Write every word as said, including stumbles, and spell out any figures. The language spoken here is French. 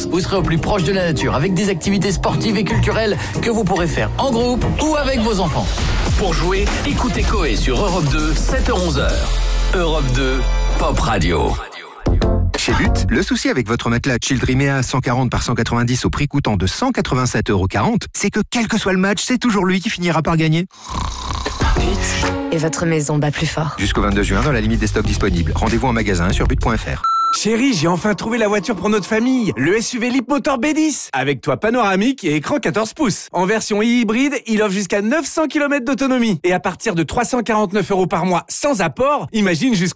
vous serez au plus proche de la nature avec des activités sportives et culturelles que vous pourrez faire en groupe ou avec vos enfants. Pour jouer, écoutez Coé sur Europe deux, sept heures onze. Europe deux, Pop Radio. Chez But, le souci avec votre matelas Childrimea cent quarante par cent quatre-vingt-dix au prix coûtant de cent quatre-vingt-sept euros quarante, c'est que quel que soit le match, c'est toujours lui qui finira par gagner. But. Et votre maison bat plus fort. Jusqu'au vingt-deux juin, dans la limite des stocks disponibles. Rendez-vous en magasin sur but point f r. Chérie, j'ai enfin trouvé la voiture pour notre famille. Le S U V Leapmotor B dix. Avec toit panoramique et écran quatorze pouces. En version hybride, il offre jusqu'à neuf cents kilomètres d'autonomie. Et à partir de trois cent quarante-neuf euros par mois sans apport, imagine jusqu'au